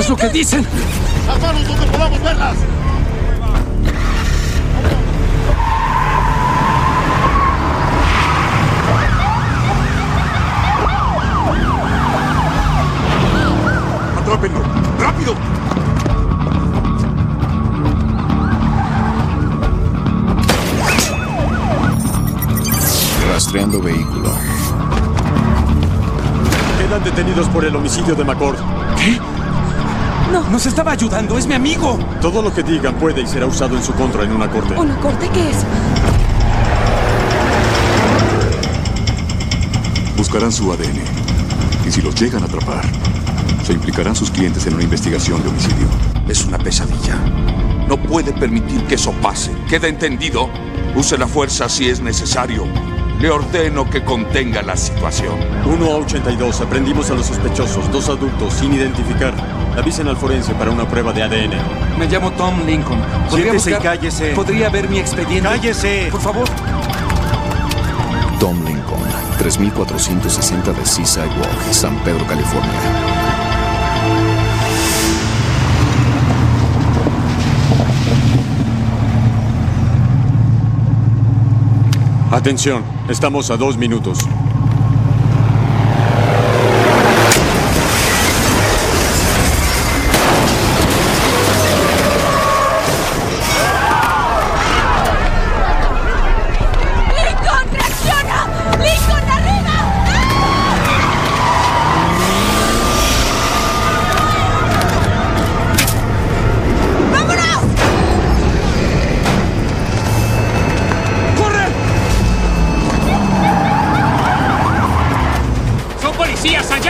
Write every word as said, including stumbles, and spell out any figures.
¿Haz lo que dicen? ¡Las manos donde podamos verlas! ¡Atrápenlo! ¡Rápido! Rastreando vehículo. Quedan detenidos por el homicidio de McCord. ¿Qué? No. Nos estaba ayudando, es mi amigo. Todo lo que digan puede y será usado en su contra en una corte. ¿Una corte qué es? Buscarán su A D N. Y si los llegan a atrapar, se implicarán sus clientes en una investigación de homicidio. Es una pesadilla. No puede permitir que eso pase. ¿Queda entendido? Use la fuerza si es necesario. Le ordeno que contenga la situación. uno a ochenta y dos. Aprendimos a los sospechosos, dos adultos, sin identificar. Avisen al forense para una prueba de A D N. Me llamo Tom Lincoln. ¿Podría Siéntese y buscar- cállese. ¿Podría ver mi expediente? ¡Cállese! Por favor. Tom Lincoln, tres mil cuatrocientos sesenta de Seaside Walk, San Pedro, California. Atención, estamos a dos minutos. ¡Lincoln, reacciona! ¡Lincoln, arriba! ¡Vámonos! ¡Son policías allá!